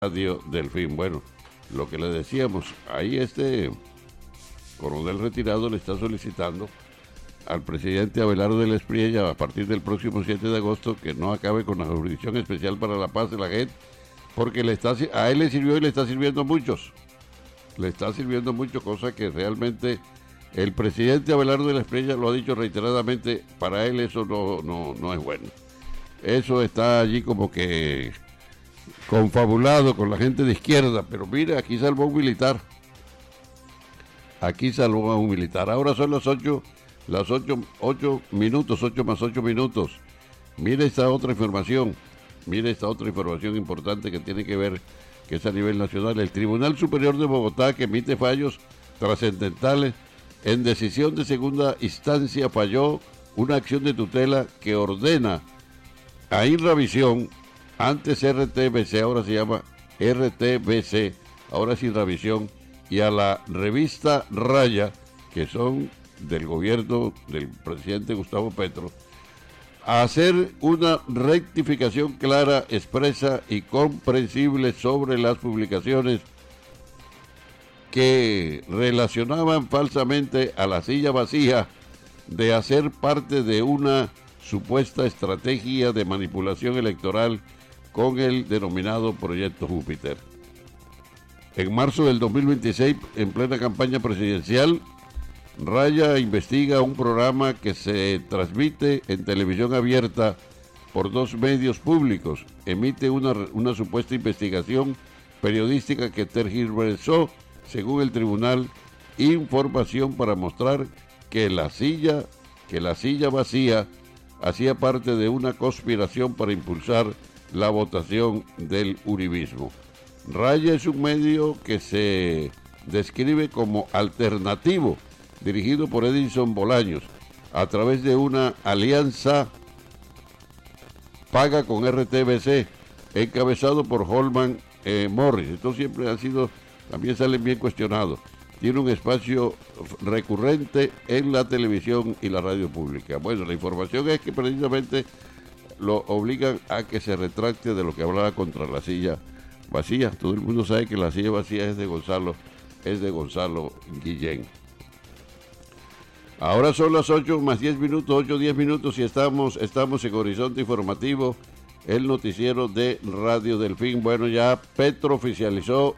Radio Delfín. Bueno, lo que le decíamos, ahí este coronel retirado le está solicitando al presidente Abelardo del Espriella a partir del próximo 7 de agosto que no acabe con la jurisdicción especial para la paz de la gente, porque a él le sirvió y le está sirviendo a muchos. Le está sirviendo mucho, cosa que realmente el presidente Abelardo del Espriella lo ha dicho reiteradamente, para él eso no es bueno. Eso está allí como que confabulado con la gente de izquierda, pero mire, aquí salvó un militar. Aquí salvó a un militar. Ahora son las 8 minutos, 8 más 8 minutos. Mire esta otra información importante que tiene que ver, que es a nivel nacional. El Tribunal Superior de Bogotá, que emite fallos trascendentales, en decisión de segunda instancia falló una acción de tutela que ordena a Inravisión, antes RTBC, ahora se llama RTBC, ahora es Inravisión, y a la revista Raya, que son del gobierno del presidente Gustavo Petro, a hacer una rectificación clara, expresa y comprensible sobre las publicaciones que relacionaban falsamente a la silla vacía de hacer parte de una supuesta estrategia de manipulación electoral con el denominado Proyecto Júpiter. En marzo del 2026, en plena campaña presidencial, Raya investiga un programa que se transmite en televisión abierta por dos medios públicos. Emite una supuesta investigación periodística que tergiversó, según el tribunal, información para mostrar que la silla vacía hacía parte de una conspiración para impulsar la votación del uribismo. Raya es un medio que se describe como alternativo, dirigido por Edison Bolaños, a través de una alianza paga con RTBC, encabezado por Holman Morris. Esto siempre ha sido, también salen bien cuestionados. Tiene un espacio recurrente en la televisión y la radio pública. Bueno, la información es que precisamente lo obligan a que se retracte de lo que hablaba contra la silla vacía. Todo el mundo sabe que la silla vacía es de Gonzalo Guillén. Ahora son las 8 más 10 minutos, 8 10 minutos y estamos en Horizonte Informativo, el noticiero de Radio Delfín. Bueno, ya Petro oficializó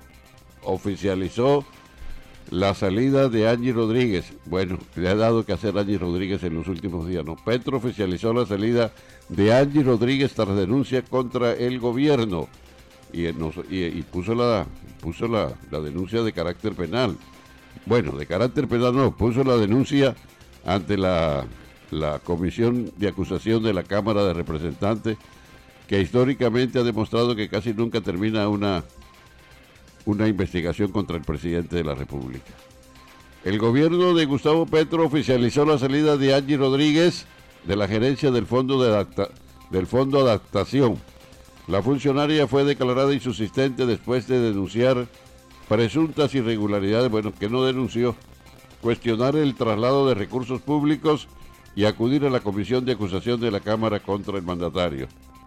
la salida de Angie Rodríguez. Bueno, le ha dado que hacer Angie Rodríguez en los últimos días, ¿no? Petro oficializó la salida de Angie Rodríguez tras denuncia contra el gobierno y puso la denuncia de carácter penal. Bueno, de carácter penal no, puso la denuncia ante la Comisión de Acusación de la Cámara de Representantes, que históricamente ha demostrado que casi nunca termina una investigación contra el presidente de la República. El gobierno de Gustavo Petro oficializó la salida de Angie Rodríguez de la gerencia del Fondo Adaptación. La funcionaria fue declarada insubsistente después de denunciar presuntas irregularidades, que no denunció, cuestionar el traslado de recursos públicos y acudir a la Comisión de Acusación de la Cámara contra el mandatario.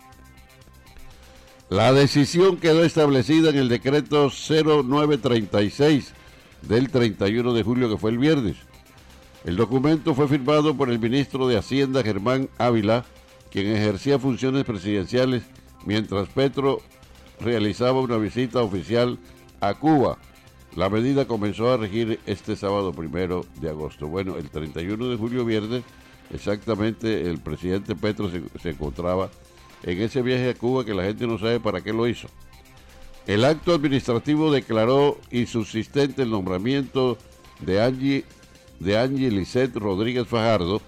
La decisión quedó establecida en el decreto 0936 del 31 de julio, que fue el viernes. El documento fue firmado por el ministro de Hacienda, Germán Ávila, quien ejercía funciones presidenciales mientras Petro realizaba una visita oficial a Cuba. La medida comenzó a regir este sábado 1 de agosto. Bueno, el 31 de julio, viernes, exactamente, el presidente Petro se encontraba en ese viaje a Cuba, que la gente no sabe para qué lo hizo. El acto administrativo declaró insubsistente el nombramiento de Angie Lisset Rodríguez Fajardo.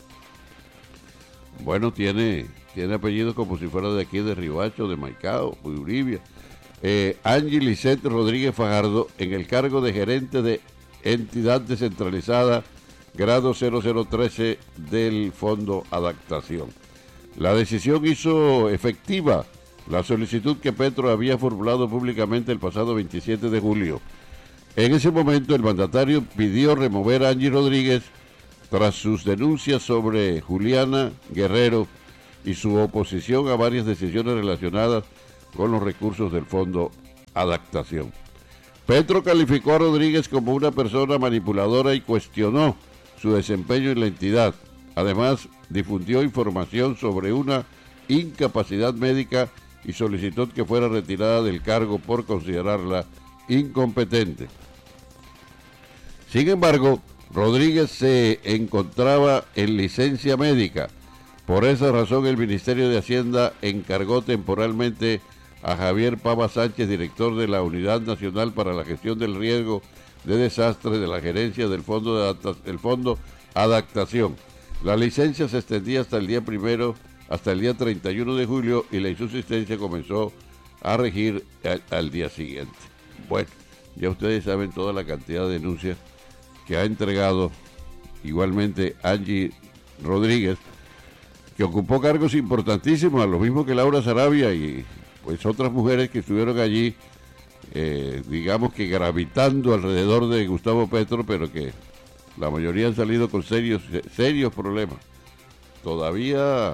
Bueno, tiene apellidos como si fuera de aquí, de Riohacho, de Maicao, de Uribia. Angie Lisset Rodríguez Fajardo en el cargo de gerente de entidad descentralizada, grado 0013 del Fondo Adaptación. La decisión hizo efectiva la solicitud que Petro había formulado públicamente el pasado 27 de julio. En ese momento, el mandatario pidió remover a Angie Rodríguez tras sus denuncias sobre Juliana Guerrero y su oposición a varias decisiones relacionadas con los recursos del Fondo adaptación. Petro calificó a Rodríguez como una persona manipuladora y cuestionó su desempeño en la entidad. Además, difundió información sobre una incapacidad médica y solicitó que fuera retirada del cargo por considerarla incompetente. Sin embargo, Rodríguez se encontraba en licencia médica. Por esa razón, el Ministerio de Hacienda encargó temporalmente a Javier Pava Sánchez, director de la Unidad Nacional para la Gestión del Riesgo de Desastres de la Gerencia del Fondo Adaptación. La licencia se extendía hasta el día 31 de julio y la insubsistencia comenzó a regir al día siguiente. Bueno, ya ustedes saben toda la cantidad de denuncias que ha entregado igualmente Angie Rodríguez, que ocupó cargos importantísimos, a lo mismo que Laura Sarabia y pues otras mujeres que estuvieron allí, digamos que gravitando alrededor de Gustavo Petro, pero que la mayoría han salido con serios problemas. Todavía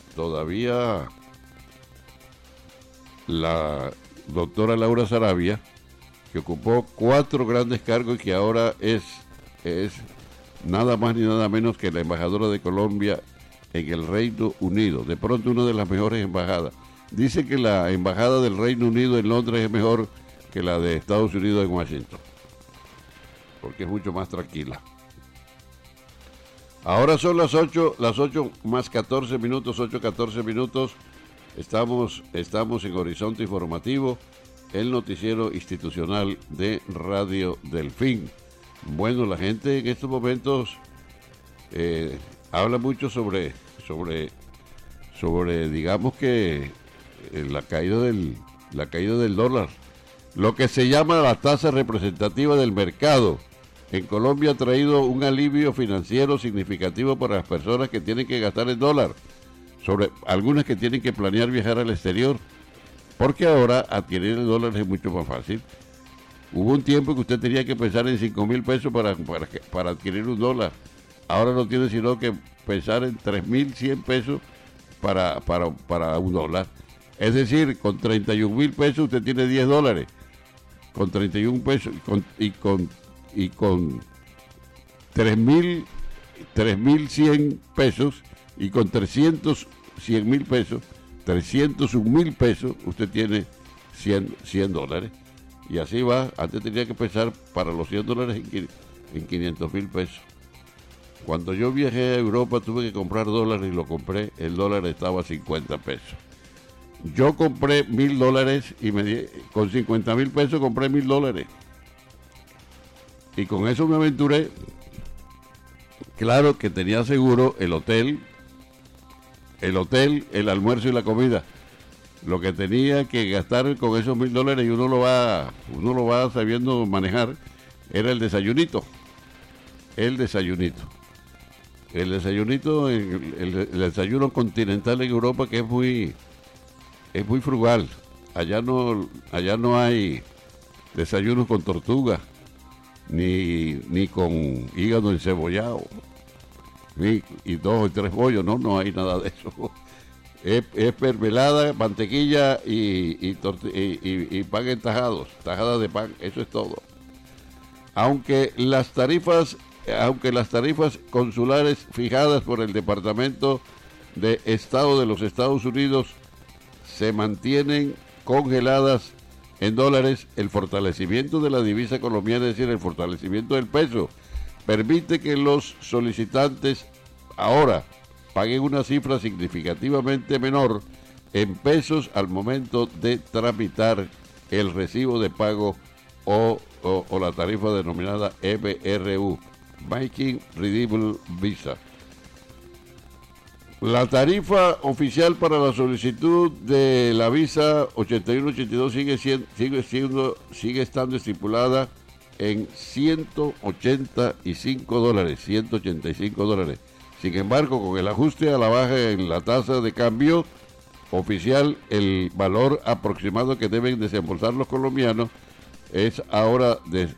la doctora Laura Sarabia, que ocupó 4 grandes cargos y que ahora es nada más ni nada menos que la embajadora de Colombia en el Reino Unido, de pronto una de las mejores embajadas. Dice que la embajada del Reino Unido en Londres es mejor que la de Estados Unidos en Washington, porque es mucho más tranquila. Ahora son las 8 más 14 minutos, 8:14 minutos. Estamos en Horizonte Informativo, el noticiero institucional de Radio Delfín. Bueno, la gente en estos momentos habla mucho sobre digamos que la caída del dólar, lo que se llama la tasa representativa del mercado. En Colombia ha traído un alivio financiero significativo para las personas que tienen que gastar el dólar, sobre algunas que tienen que planear viajar al exterior, porque ahora adquirir el dólar es mucho más fácil. Hubo un tiempo que usted tenía que pensar en 5,000 pesos para adquirir un dólar. Ahora no tiene sino que pensar en 3,100 pesos para un dólar. Es decir, con 31,000 pesos usted tiene 10 dólares. Con 31 pesos y con 3,100 pesos y con 301,000 pesos, 301,000 pesos, usted tiene 100 dólares. Y así va. Antes tenía que pensar para los 100 dólares en 500,000 pesos. Cuando yo viajé a Europa tuve que comprar dólares y lo compré. El dólar estaba a 50 pesos. Yo compré 1,000 dólares y con 50,000 pesos compré 1,000 dólares. Y con eso me aventuré. Claro que tenía seguro el hotel, el almuerzo y la comida. Lo que tenía que gastar con esos 1,000 dólares, y uno lo va sabiendo manejar, era el desayunito. El desayuno continental en Europa, que es muy frugal. Allá no hay desayunos con tortuga, ni con hígado encebollado, y 2 o 3 bollos, no hay nada de eso. Es mermelada, mantequilla y pan en tajadas de pan, eso es todo. Aunque las tarifas consulares fijadas por el Departamento de Estado de los Estados Unidos se mantienen congeladas en dólares, el fortalecimiento de la divisa colombiana, es decir, el fortalecimiento del peso, permite que los solicitantes ahora paguen una cifra significativamente menor en pesos al momento de tramitar el recibo de pago o la tarifa denominada MRU, Making Redeemable Visa. La tarifa oficial para la solicitud de la visa 8182 sigue estando estipulada en $185. Sin embargo, con el ajuste a la baja en la tasa de cambio oficial, el valor aproximado que deben desembolsar los colombianos es ahora de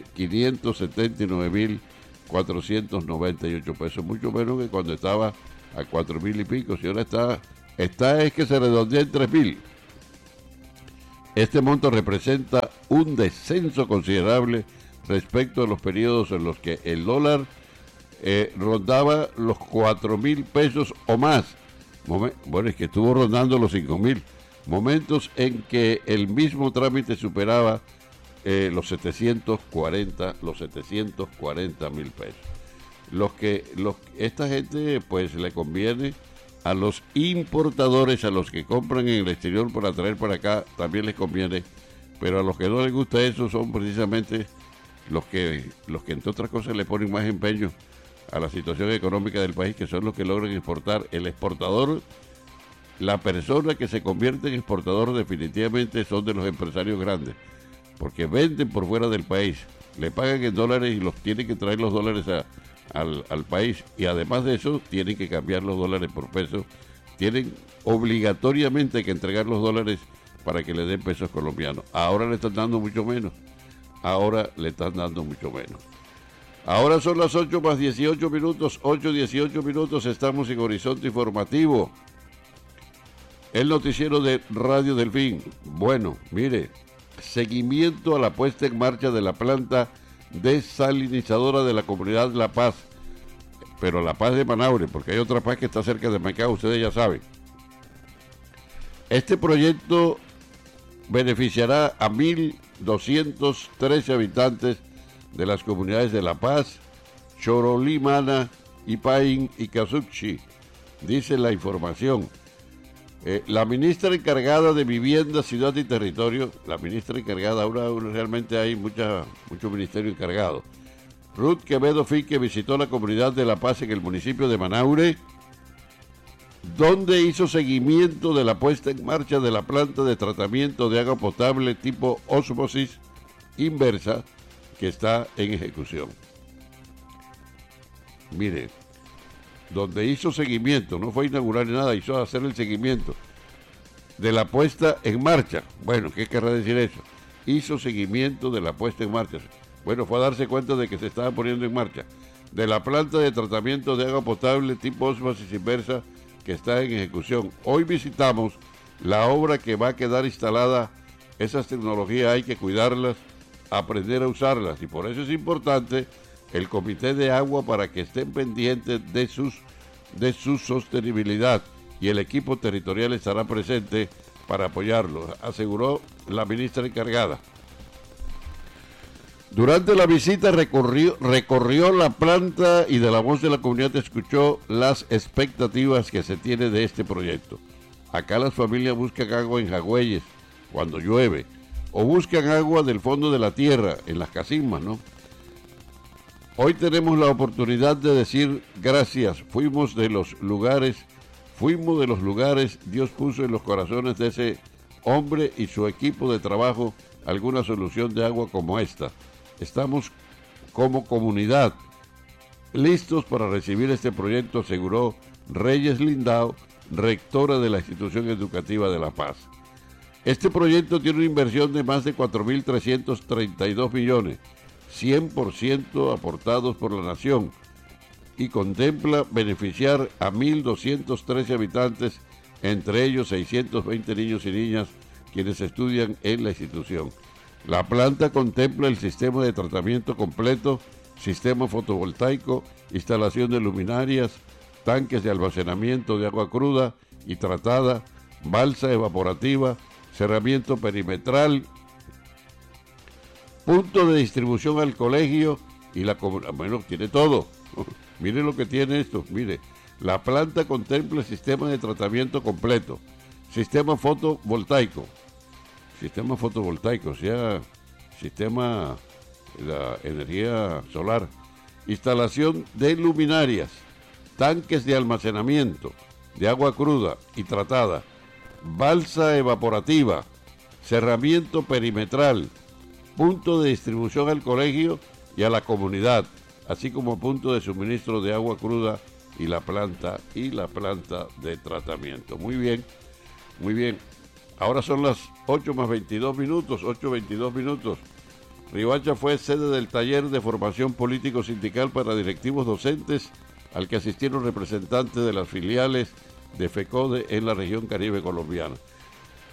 579,498 pesos, mucho menos que cuando estaba a 4,000 y pico. Si ahora está es que se redondea en 3,000. Este monto representa un descenso considerable respecto a los periodos en los que el dólar rondaba los 4.000 pesos o más. Bueno, es que estuvo rondando los 5.000. Momentos en que el mismo trámite superaba los 740 mil pesos. Esta gente pues le conviene a los importadores, a los que compran en el exterior para traer para acá, también les conviene, pero a los que no les gusta eso son precisamente los que entre otras cosas le ponen más empeño a la situación económica del país, que son los que logran exportar. El exportador, la persona que se convierte en exportador definitivamente son de los empresarios grandes, porque venden por fuera del país, le pagan en dólares y los tienen que traer los dólares al país, y además de eso tienen que cambiar los dólares por pesos, tienen obligatoriamente que entregar los dólares para que le den pesos colombianos. Ahora le están dando mucho menos, Ahora son las 8 más 18 minutos, 8:18 minutos, estamos en Horizonte Informativo, el noticiero de Radio Delfín. Bueno, mire, seguimiento a la puesta en marcha de la planta desalinizadora de la comunidad La Paz, pero La Paz de Manaure, porque hay otra Paz que está cerca de Maicao, ustedes ya saben. Este proyecto beneficiará a 1.213 habitantes de las comunidades de La Paz, Chorolimana, Ipaín y Casuchi, dice la información. La ministra encargada de Vivienda, Ciudad y Territorio, la ministra encargada, ahora realmente hay mucho ministerio encargado, Ruth Quevedo Fique, visitó la comunidad de La Paz en el municipio de Manaure, donde hizo seguimiento de la puesta en marcha de la planta de tratamiento de agua potable tipo ósmosis inversa que está en ejecución. Mire, donde hizo seguimiento, no fue inaugurar ni nada, hizo hacer el seguimiento de la puesta en marcha. Bueno, ¿qué querrá decir eso? Hizo seguimiento de la puesta en marcha. Bueno, fue a darse cuenta de que se estaba poniendo en marcha de la planta de tratamiento de agua potable tipo ósmosis inversa que está en ejecución. Hoy visitamos la obra que va a quedar instalada. Esas tecnologías hay que cuidarlas, aprender a usarlas, y por eso es importante el Comité de Agua, para que estén pendientes de su sostenibilidad, y el equipo territorial estará presente para apoyarlo, aseguró la ministra encargada. Durante la visita recorrió la planta y de la voz de la comunidad escuchó las expectativas que se tiene de este proyecto. Acá las familias buscan agua en jagüeyes cuando llueve, o buscan agua del fondo de la tierra, en las casimas, ¿no? Hoy tenemos la oportunidad de decir gracias. Fuimos de los lugares, Dios puso en los corazones de ese hombre y su equipo de trabajo alguna solución de agua como esta. Estamos como comunidad listos para recibir este proyecto, aseguró Reyes Lindao, rectora de la institución educativa de La Paz. Este proyecto tiene una inversión de más de 4.332 millones, 100% aportados por la nación, y contempla beneficiar a 1.213 habitantes, entre ellos 620 niños y niñas quienes estudian en la institución. La planta contempla el sistema de tratamiento completo, sistema fotovoltaico, instalación de luminarias, tanques de almacenamiento de agua cruda y tratada, balsa evaporativa, cerramiento perimetral, punto de distribución al colegio y la comunidad. Bueno, tiene todo. Mire lo que tiene esto. Mire, la planta contempla el sistema de tratamiento completo, sistema fotovoltaico, o sea, sistema de la energía solar, instalación de luminarias, tanques de almacenamiento de agua cruda y tratada, balsa evaporativa, cerramiento perimetral, punto de distribución al colegio y a la comunidad, así como punto de suministro de agua cruda y la planta de tratamiento. Muy bien, muy bien. Ahora son las 8 más 22 minutos, 8:22 minutos. Riohacha fue sede del taller de formación político-sindical para directivos docentes, al que asistieron representantes de las filiales de FECODE en la región Caribe colombiana.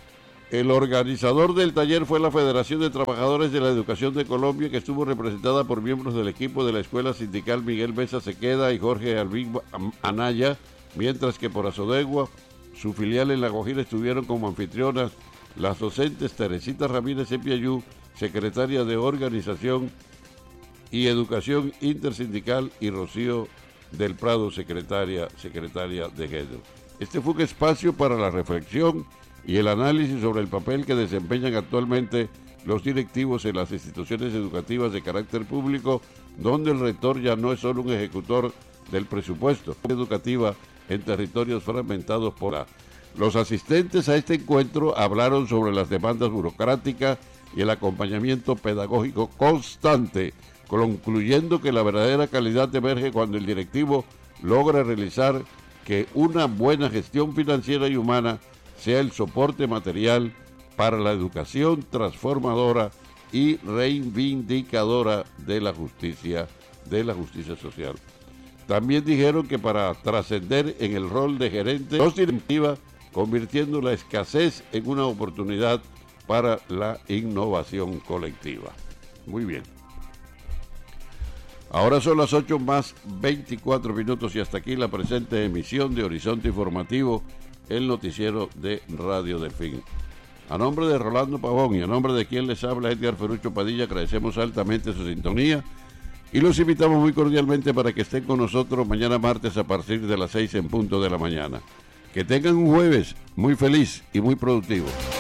El organizador del taller fue la Federación de Trabajadores de la Educación de Colombia, que estuvo representada por miembros del equipo de la Escuela Sindical Miguel Mesa Sequeda y Jorge Alvin Anaya, mientras que por Azodegua, su filial en La Guajira, estuvieron como anfitrionas las docentes Teresita Ramírez Epiayú, secretaria de Organización y Educación Intersindical, y Rocío del Prado, secretaria de género. Este fue un espacio para la reflexión y el análisis sobre el papel que desempeñan actualmente los directivos en las instituciones educativas de carácter público, donde el rector ya no es solo un ejecutor del presupuesto educativa en territorios fragmentados por la. Los asistentes a este encuentro hablaron sobre las demandas burocráticas y el acompañamiento pedagógico constante, concluyendo que la verdadera calidad emerge cuando el directivo logra realizar que una buena gestión financiera y humana sea el soporte material para la educación transformadora y reivindicadora de la justicia social. También dijeron que para trascender en el rol de gerente, los directivos convirtiendo la escasez en una oportunidad para la innovación colectiva. Muy bien. Ahora son las 8:24 y hasta aquí la presente emisión de Horizonte Informativo, el noticiero de Radio Delfín. A nombre de Rolando Pavón y a nombre de quien les habla, Edgar Ferrucho Padilla, agradecemos altamente su sintonía y los invitamos muy cordialmente para que estén con nosotros mañana martes a partir de las 6 en punto de la mañana. Que tengan un jueves muy feliz y muy productivo.